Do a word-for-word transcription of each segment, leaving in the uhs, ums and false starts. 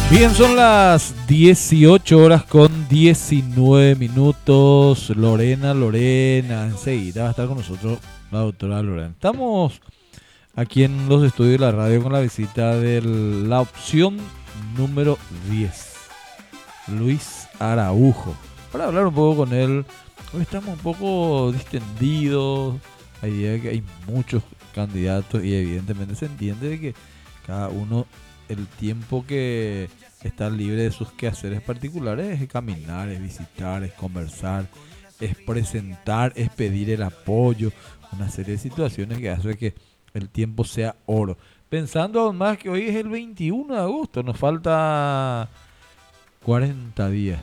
Bien, son las dieciocho horas con diecinueve minutos. Lorena, Lorena, enseguida va a estar con nosotros la doctora Lorena. Estamos aquí en los estudios de la radio con la visita de la opción número diez, Luis Araujo, para hablar un poco con él. Hoy estamos un poco distendidos, hay idea que hay muchos candidatos y evidentemente se entiende de que cada uno el tiempo que está libre de sus quehaceres particulares es caminar, es visitar, es conversar, es presentar, es pedir el apoyo, una serie de situaciones que hace que el tiempo sea oro. Pensando aún más que hoy es el veintiuno de agosto, nos falta cuarenta días.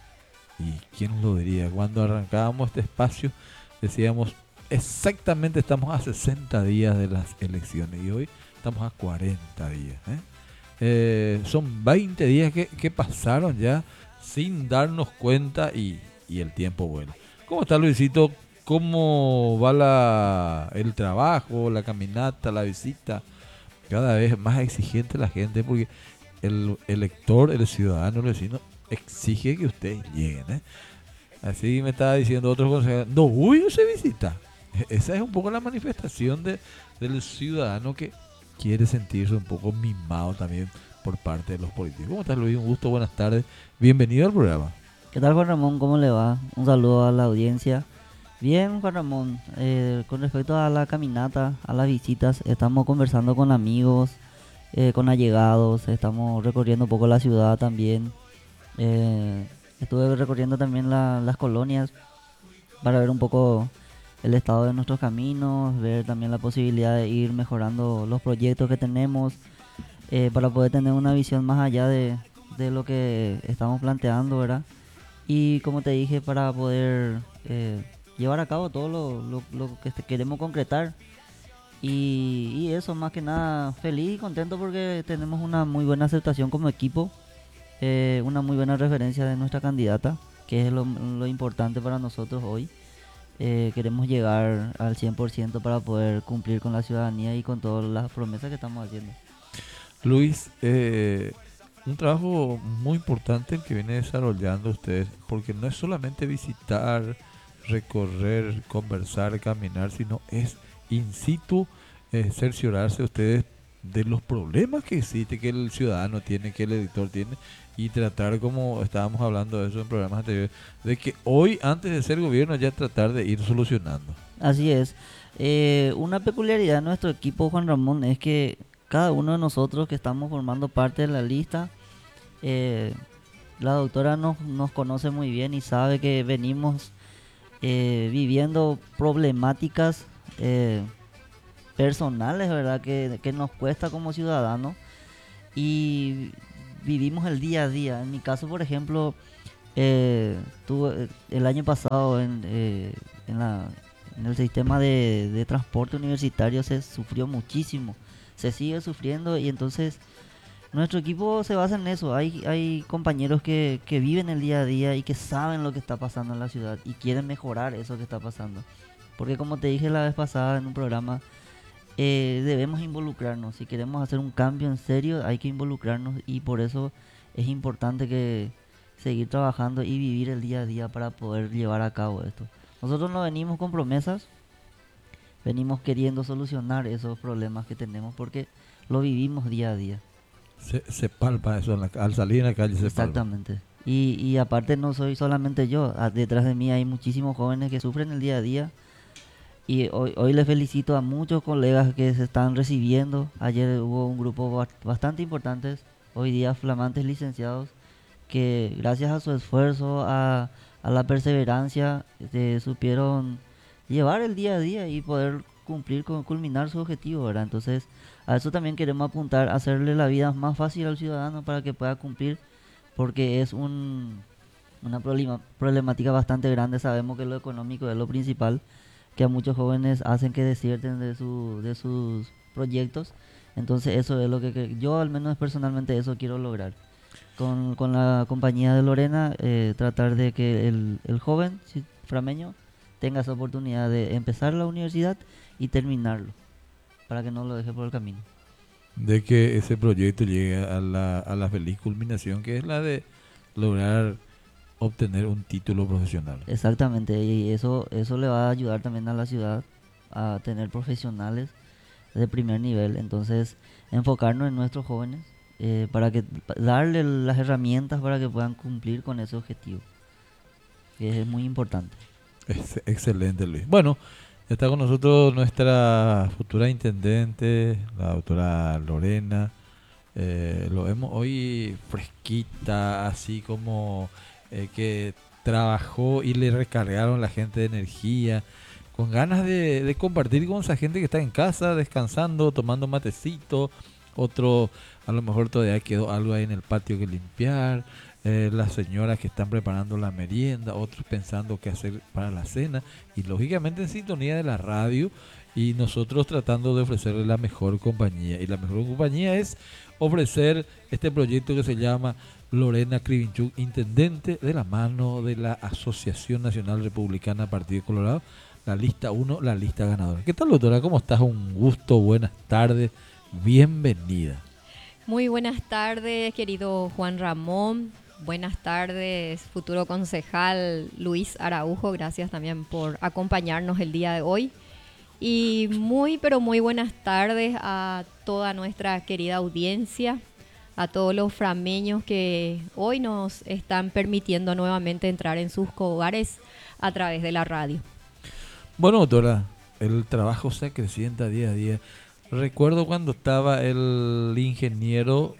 ¿Y quién lo diría? Cuando arrancábamos este espacio decíamos exactamente estamos a sesenta días de las elecciones y hoy estamos a cuarenta días. ¿eh? Eh, son veinte días que, que pasaron ya sin darnos cuenta y, y el tiempo vuela. ¿Cómo está, Luisito? ¿Cómo va la, el trabajo, la caminata, la visita? Cada vez más exigente la gente porque el elector, el ciudadano, el vecino exige que ustedes lleguen. ¿eh? Así me estaba diciendo otro consejero, no, uy, se visita. Esa es un poco la manifestación de, del ciudadano que quiere sentirse un poco mimado también por parte de los políticos. ¿Cómo estás, Luis? Un gusto, buenas tardes. Bienvenido al programa. ¿Qué tal, Juan Ramón? ¿Cómo le va? Un saludo a la audiencia. Bien, Juan Ramón, eh, con respecto a la caminata, a las visitas, estamos conversando con amigos, eh, con allegados, estamos recorriendo un poco la ciudad también. Eh, estuve recorriendo también la- las colonias para ver un poco el estado de nuestros caminos, ver también la posibilidad de ir mejorando los proyectos que tenemos, eh, para poder tener una visión más allá de, de lo que estamos planteando, ¿verdad? Y como te dije, para poder eh, llevar a cabo todo lo, lo- lo que este- queremos concretar. Y, y eso, más que nada, feliz y contento porque tenemos una muy buena aceptación como equipo, eh, una muy buena referencia de nuestra candidata, que es lo, lo importante para nosotros hoy. Eh, queremos llegar al cien por ciento para poder cumplir con la ciudadanía y con todas las promesas que estamos haciendo. Luis, eh, un trabajo muy importante el que viene desarrollando ustedes, porque no es solamente visitar, recorrer, conversar, caminar, sino es in situ eh, cerciorarse ustedes de los problemas que existe, que el ciudadano tiene, que el editor tiene, y tratar, como estábamos hablando de eso en programas anteriores, de que hoy, antes de ser gobierno, ya tratar de ir solucionando. Así es. Eh, una peculiaridad de nuestro equipo, Juan Ramón, es que cada uno de nosotros que estamos formando parte de la lista, eh, la doctora nos, nos conoce muy bien y sabe que venimos eh, viviendo problemáticas eh, personales, ¿verdad? Que, que nos cuesta como ciudadanos y vivimos el día a día. En mi caso, por ejemplo, eh, tuve, el año pasado en, eh, en, la, en el sistema de, de transporte universitario se sufrió muchísimo, se sigue sufriendo y entonces nuestro equipo se basa en eso. Hay, hay compañeros que, que viven el día a día y que saben lo que está pasando en la ciudad y quieren mejorar eso que está pasando. Porque como te dije la vez pasada en un programa, eh, debemos involucrarnos. Si queremos hacer un cambio en serio, hay que involucrarnos y por eso es importante que seguir trabajando y vivir el día a día para poder llevar a cabo esto. Nosotros no venimos con promesas, venimos queriendo solucionar esos problemas que tenemos porque lo vivimos día a día. Se, se palpa eso, en la, al salir en la calle se palpa. Exactamente. Y, y aparte no soy solamente yo, a- detrás de mí hay muchísimos jóvenes que sufren el día a día y hoy, hoy les felicito a muchos colegas que se están recibiendo. Ayer hubo un grupo ba- bastante importante, hoy día flamantes licenciados, que gracias a su esfuerzo, a, a la perseverancia, este, supieron llevar el día a día y poder cumplir con culminar su objetivo, ¿verdad? Entonces, a eso también queremos apuntar, hacerle la vida más fácil al ciudadano para que pueda cumplir, porque es un, una problema- problemática bastante grande. Sabemos que lo económico es lo principal, que a muchos jóvenes hacen que desierten de, su, de sus proyectos. Entonces, eso es lo que, que yo, al menos personalmente, eso quiero lograr con, con la compañía de Lorena, eh, tratar de que el, el joven si- frameño tenga esa oportunidad de empezar la universidad y terminarlo, para que no lo deje por el camino. de que ese proyecto llegue a la, a la feliz culminación, que es la de lograr obtener un título profesional. Exactamente, y eso, eso le va a ayudar también a la ciudad a tener profesionales de primer nivel. Entonces, enfocarnos en nuestros jóvenes eh, para que pa- darle las herramientas para que puedan cumplir con ese objetivo, que es muy importante. Es excelente, Luis. Bueno, está con nosotros nuestra futura intendente, la doctora Lorena. Eh, lo vemos hoy fresquita, así como eh, que trabajó y le recargaron la gente de energía, con ganas de, de compartir con esa gente que está en casa, descansando, tomando matecito. Otro, a lo mejor todavía quedó algo ahí en el patio que limpiar. Eh, las señoras que están preparando la merienda, otros pensando qué hacer para la cena, y lógicamente en sintonía de la radio, y nosotros tratando de ofrecerle la mejor compañía. Y la mejor compañía es ofrecer este proyecto que se llama Lorena Krivinchuk, intendente, de la mano de la Asociación Nacional Republicana Partido Colorado, la lista uno, la lista ganadora. ¿Qué tal, doctora? ¿Cómo estás? Un gusto, buenas tardes, bienvenida. Muy buenas tardes, querido Juan Ramón. Buenas tardes, futuro concejal Luis Araujo. Gracias también por acompañarnos el día de hoy. Y muy, pero muy buenas tardes a toda nuestra querida audiencia, a todos los frameños que hoy nos están permitiendo nuevamente entrar en sus hogares a través de la radio. Bueno, doctora, el trabajo se acrecienta día a día. Recuerdo cuando estaba el ingeniero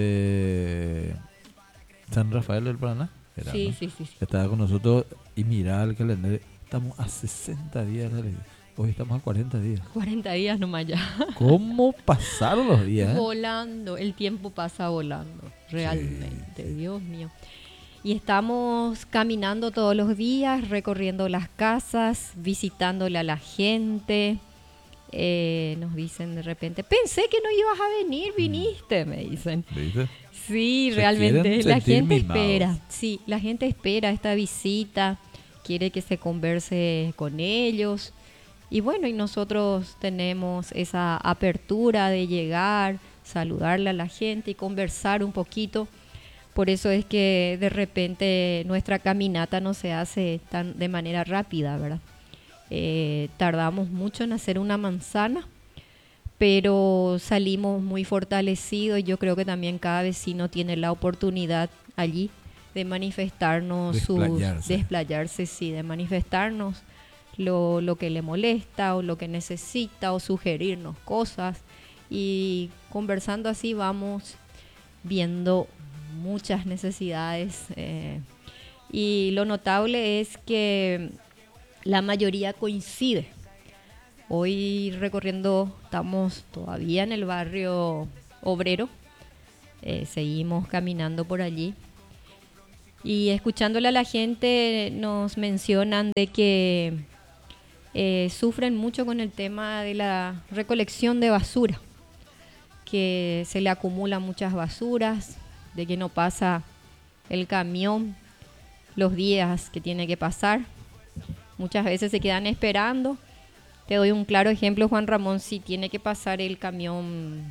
de San Rafael del Paraná. Era, Sí, ¿no? sí, sí, sí. Estaba con nosotros y miraba el calendario. Estamos a sesenta días. Hoy estamos a cuarenta días. cuarenta días nomás ya. ¿Cómo pasaron los días? eh? Volando, el tiempo pasa volando, realmente, sí, Dios mío. Y estamos caminando todos los días, recorriendo las casas, visitándole a la gente. Eh, nos dicen de repente, pensé que no ibas a venir, viniste, me dicen. ¿Viste? Sí, Se realmente, quieren la sentir gente mimados. espera, sí, la gente espera esta visita, quiere que se converse con ellos. Y bueno, y nosotros tenemos esa apertura de llegar, saludarle a la gente y conversar un poquito. Por eso es que de repente nuestra caminata no se hace tan de manera rápida, ¿verdad? Eh, tardamos mucho en hacer una manzana, pero salimos muy fortalecidos, y yo creo que también cada vecino tiene la oportunidad allí de manifestarnos, Desplayarse. sus, desplayarse, sí, de manifestarnos lo, lo que le molesta o lo que necesita, o sugerirnos cosas, y conversando así vamos viendo muchas necesidades, eh, y lo notable es que la mayoría coincide. Hoy recorriendo, estamos todavía en el barrio obrero, eh, seguimos caminando por allí y escuchándole a la gente nos mencionan de que eh, sufren mucho con el tema de la recolección de basura, que se le acumulan muchas basuras, de que no pasa el camión los días que tiene que pasar. Muchas veces se quedan esperando. Te doy un claro ejemplo, Juan Ramón, si tiene que pasar el camión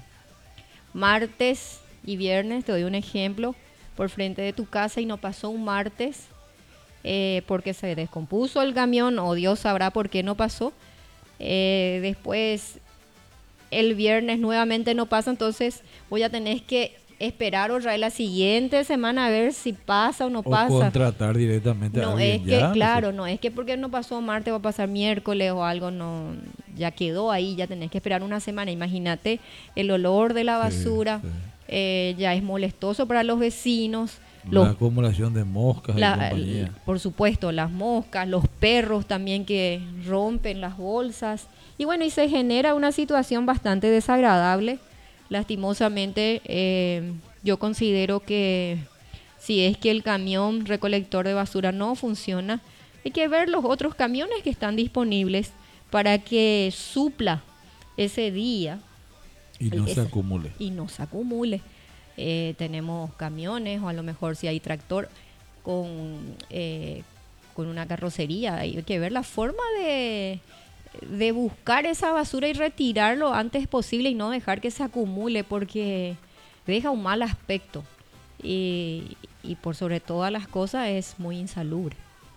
martes y viernes, te doy un ejemplo, por frente de tu casa y no pasó un martes eh, porque se descompuso el camión, o Dios sabrá por qué no pasó. Eh, después el viernes nuevamente no pasa, entonces voy a tener que esperar otra vez la siguiente semana a ver si pasa o no O pasa. contratar directamente a No alguien es que, ya. claro, no no es que porque no pasó martes va a pasar miércoles o algo, no, ya quedó ahí, ya tenés que esperar una semana. Imagínate, el olor de la sé. basura Sí, sí. eh, ya es molestoso para los vecinos. La Los, acumulación de moscas la- y compañía. l- por supuesto, las moscas, los perros también que rompen las bolsas. Y bueno, y se genera una situación bastante desagradable. Lastimosamente, eh, yo considero que si es que el camión recolector de basura no funciona, hay que ver los otros camiones que están disponibles para que supla ese día Y no ese- se acumule. y no se acumule. Eh, tenemos camiones, o a lo mejor si hay tractor con, eh, con una carrocería. Hay que ver la forma de, de buscar esa basura y retirarlo lo antes posible y no dejar que se acumule porque deja un mal aspecto y, y por sobre todas las cosas es muy insalubre.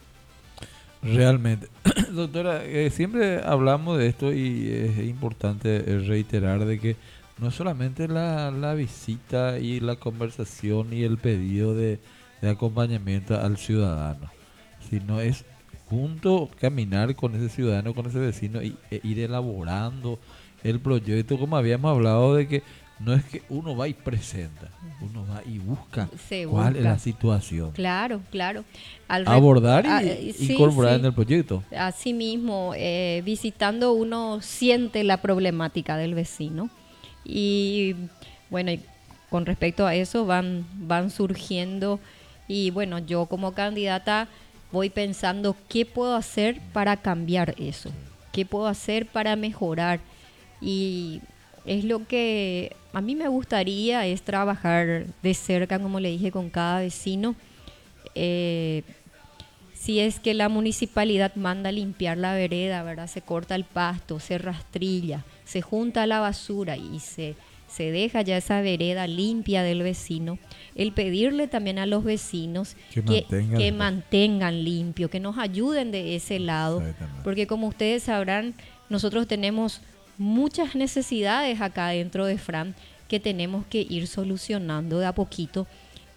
Realmente. Doctora, eh, siempre hablamos de esto y es importante eh, reiterar de que no es solamente la, la visita y la conversación y el pedido de, de acompañamiento al ciudadano, sino es junto caminar con ese ciudadano, con ese vecino y, e ir elaborando el proyecto, como habíamos hablado de que no es que uno va y presenta, uno va y busca Se cuál busca. es la situación. Claro, claro. Al re- Abordar y ah, eh, sí, incorporar sí. en el proyecto. Así mismo, eh, visitando uno siente la problemática del vecino y bueno, y con respecto a eso van, van surgiendo y bueno, yo como candidata voy pensando qué puedo hacer para cambiar eso, qué puedo hacer para mejorar y es lo que a mí me gustaría es trabajar de cerca, como le dije, con cada vecino. Eh, si es que la municipalidad manda limpiar la vereda, ¿verdad? Se corta el pasto, se rastrilla, se junta la basura y se, se deja ya esa vereda limpia del vecino. El pedirle también a los vecinos Que que, mantengan- que mantengan limpio, que nos ayuden de ese lado. Exactamente. Porque como ustedes sabrán, nosotros tenemos muchas necesidades acá dentro de Fran que tenemos que ir solucionando de a poquito.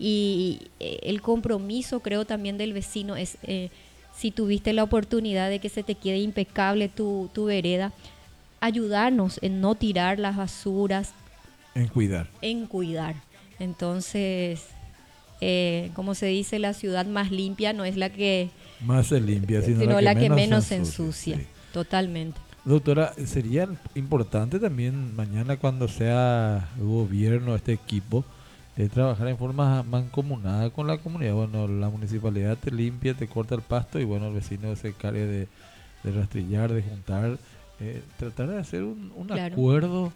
Y eh, el compromiso, creo, también del vecino es, eh, si tuviste la oportunidad de que se te quede impecable tu, tu vereda, ayudarnos en no tirar las basuras, En cuidar. en cuidar. Entonces, eh, como se dice, la ciudad más limpia no es la que, Más se limpia, sino, sino la que menos, menos se se ensucia. ensucia. Sí. Totalmente. Doctora, sería importante también mañana cuando sea gobierno este equipo eh, trabajar en forma mancomunada con la comunidad. Bueno, la municipalidad te limpia, te corta el pasto y bueno, el vecino se encargue de, de rastrillar, de juntar, eh, tratar de hacer un, un Claro. acuerdo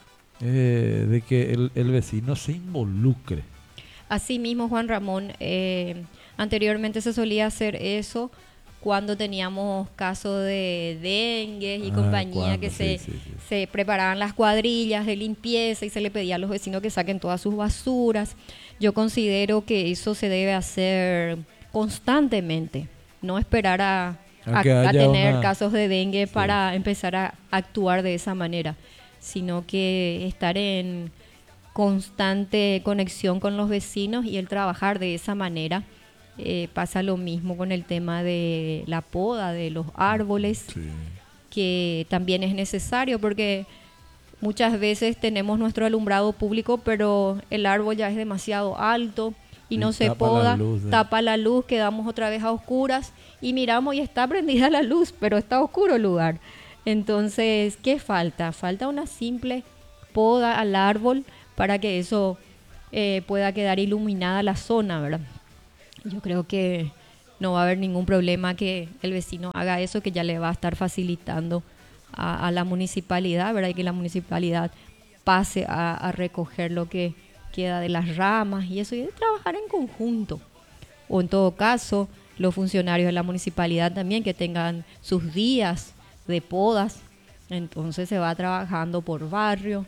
eh, de que el, el vecino se involucre. Así mismo, Juan Ramón, eh, anteriormente se solía hacer eso cuando teníamos casos de dengue y Ah, compañía cuando, que sí, se, sí, sí. se preparaban las cuadrillas de limpieza y se le pedía a los vecinos que saquen todas sus basuras. Yo considero que eso se debe hacer constantemente, no esperar a, A a- que a haya tener una- casos de dengue Sí. para empezar a actuar de esa manera, sino que estar en constante conexión con los vecinos y el trabajar de esa manera. Eh, pasa lo mismo con el tema de la poda de los árboles, Sí. que también es necesario porque muchas veces tenemos nuestro alumbrado público, pero el árbol ya es demasiado alto y Y no se tapa la poda, luz, ¿eh? tapa la luz, quedamos otra vez a oscuras y miramos y está prendida la luz, pero está oscuro el lugar. Entonces, ¿qué falta? Falta una simple poda al árbol para que eso eh, pueda quedar iluminada la zona, ¿verdad? Yo creo que no va a haber ningún problema que el vecino haga eso, que ya le va a estar facilitando a, a la municipalidad, ¿verdad? Y que la municipalidad pase a, a recoger lo que queda de las ramas y eso, y de trabajar en conjunto. O en todo caso, los funcionarios de la municipalidad también que tengan sus días de podas. Entonces se va trabajando por barrio.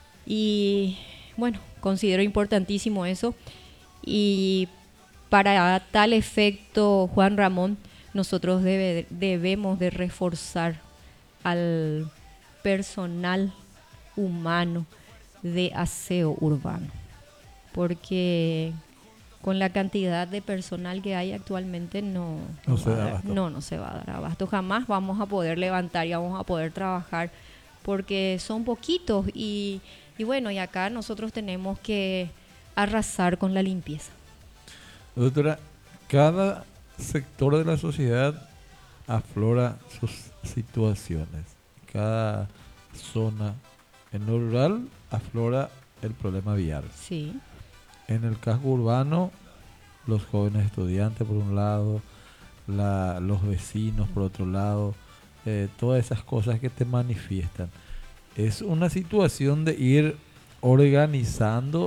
Y bueno, considero importantísimo eso. Y para tal efecto, Juan Ramón, nosotros debe- debemos de reforzar al personal humano de aseo urbano, porque con la cantidad de personal que hay actualmente no, No no se va a da dar- abasto. no, no se va a dar abasto. Jamás vamos a poder levantar y vamos a poder trabajar porque son poquitos y, y bueno, y acá nosotros tenemos que arrasar con la limpieza. Doctora, cada sector de la sociedad aflora sus situaciones. Cada zona, en lo rural, aflora el problema vial. Sí, En el casco urbano, los jóvenes estudiantes por un lado, la- los vecinos por otro lado, eh, todas esas cosas que te manifiestan. Es una situación de ir organizando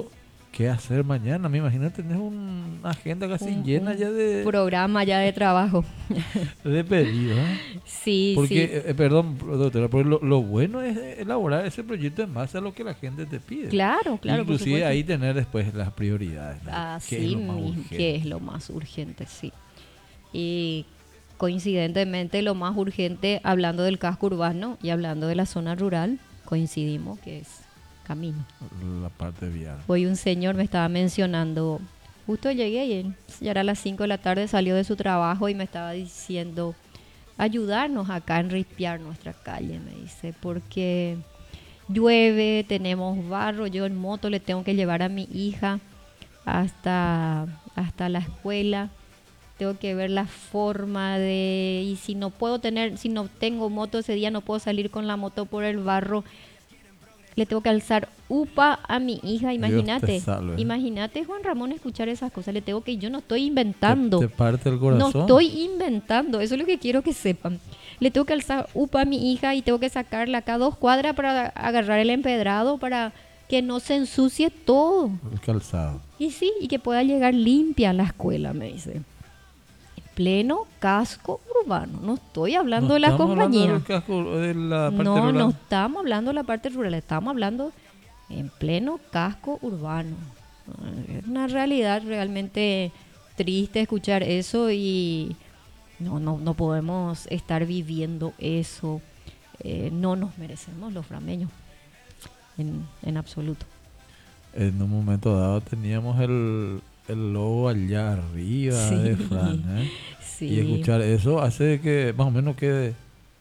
qué hacer mañana. Me imagino tenés un- una agenda casi Un, llena un ya de, programa ya de trabajo. de pedidos, ¿eh? Sí, Porque, sí. eh, eh, perdón, doctora, porque lo, lo bueno es elaborar ese proyecto en base a lo que la gente te pide. Claro, claro, por Inclusive supuesto. ahí tener después las prioridades, ¿no? ¿Qué es Así lo más mismo, urgente? que es lo más urgente, sí. Y coincidentemente lo más urgente, hablando del casco urbano y hablando de la zona rural, coincidimos que es camino. La parte vial. Hoy un señor me estaba mencionando, justo llegué y él, ya era las cinco de la tarde, salió de su trabajo y me estaba diciendo, ayudarnos acá a enripiar nuestra calle, me dice, porque llueve, tenemos barro, yo en moto le tengo que llevar a mi hija hasta, hasta la escuela, tengo que ver la forma de, y si no puedo tener, si no tengo moto ese día, no puedo salir con la moto por el barro, le tengo que alzar upa a mi hija, imagínate, te salve. imagínate Juan Ramón escuchar esas cosas, le tengo que, yo no estoy ¿Te, inventando, te parte el no corazón? estoy inventando, eso es lo que quiero que sepan. Le tengo que alzar upa a mi hija y tengo que sacarla acá dos cuadras para agarrar el empedrado para que no se ensucie todo. El calzado. Y sí, y que pueda llegar limpia a la escuela, me dice. En pleno casco urbano. No estoy hablando No de la estamos hablando compañía. del casco, de la parte No, rural. no estamos hablando de la parte rural, estamos hablando en pleno casco urbano. Es una realidad realmente triste escuchar eso y no, no, no podemos estar viviendo eso. Eh, no nos merecemos los frameños en, en absoluto. En un momento dado teníamos el, el logo allá arriba Sí. de Fran, ¿eh? Sí, Y escuchar eso hace que más o menos quede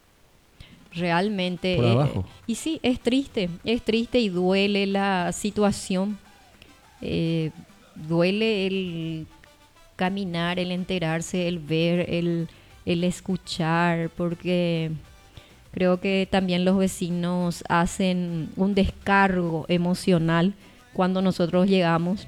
realmente. por eh, abajo. y sí, es triste, es triste y duele la situación. Eh, duele el caminar, el enterarse, el ver, el, el escuchar, porque creo que también los vecinos hacen un descargo emocional cuando nosotros llegamos,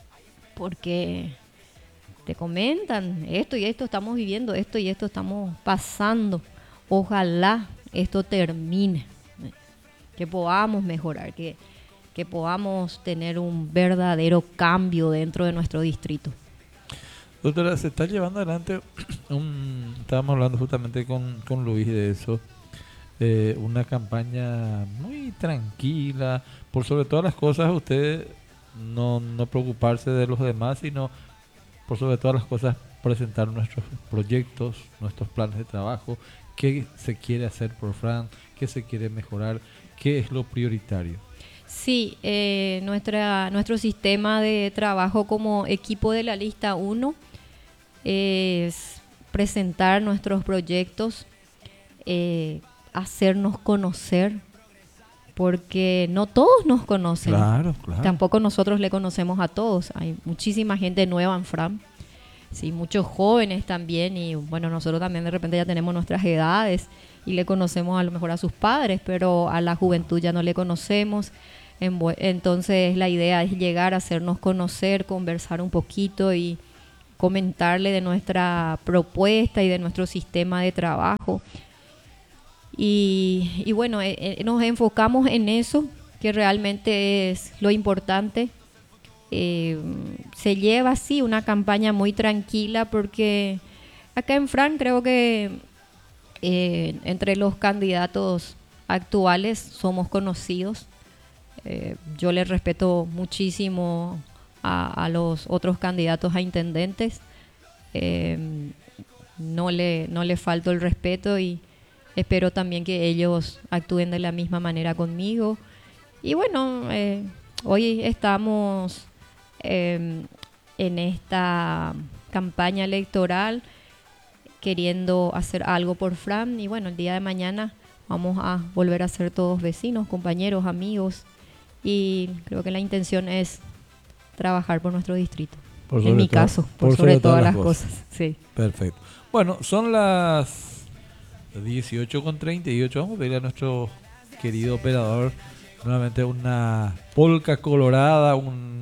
porque te comentan esto y esto estamos viviendo, esto y esto estamos pasando. Ojalá esto termine, que podamos mejorar, que, que podamos tener un verdadero cambio dentro de nuestro distrito. Doctora, se está llevando adelante, un, estábamos hablando justamente con, con Luis de eso, eh, una campaña muy tranquila, por sobre todas las cosas usted no, no preocuparse de los demás, sino por sobre todas las cosas presentar nuestros proyectos, nuestros planes de trabajo, qué se quiere hacer por Fran, qué se quiere mejorar, qué es lo prioritario. Sí, eh, nuestra, nuestro sistema de trabajo como equipo de la lista uno es presentar nuestros proyectos, eh, hacernos conocer, porque no todos nos conocen. Claro, claro. Tampoco nosotros le conocemos a todos. Hay muchísima gente nueva en Fran, sí, muchos jóvenes también, y bueno, nosotros también de repente ya tenemos nuestras edades y le conocemos a lo mejor a sus padres, pero a la juventud ya no le conocemos. Entonces la idea es llegar a hacernos conocer, conversar un poquito y comentarle de nuestra propuesta y de nuestro sistema de trabajo. Y, y bueno, eh, eh, nos enfocamos en eso, que realmente es lo importante. Eh, se lleva así una campaña muy tranquila, porque acá en Fran creo que eh, entre los candidatos actuales somos conocidos. Eh, yo le respeto muchísimo a, a los otros candidatos a intendentes. Eh, no le, no le falto el respeto y espero también que ellos actúen de la misma manera conmigo. Y bueno, eh, hoy estamos eh, en esta campaña electoral queriendo hacer algo por Fran, y bueno, el día de mañana vamos a volver a ser todos vecinos, compañeros, amigos, y creo que la intención es trabajar por nuestro distrito. Por En mi todo- caso, por, sobre, todas, las cosas. Sí. Perfecto. Bueno, son las dieciocho con treinta y ocho. Vamos a pedirle a nuestro querido operador nuevamente una polca colorada, un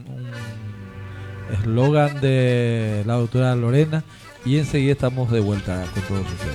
un eslogan de la doctora Lorena, y enseguida estamos de vuelta con todos ustedes.